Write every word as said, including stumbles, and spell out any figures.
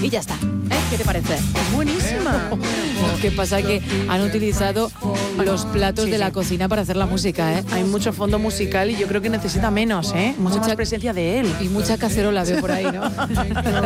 y ya está. ¿Eh? ¿Qué te parece? Es buenísima. Lo que pasa es que han utilizado los platos Sí, de la sí. cocina para hacer la música, ¿eh? Hay mucho fondo musical y yo creo que necesita menos, ¿eh? Mucha, Mucha- más presencia de él. Y mucha cacerola veo por ahí, ¿no?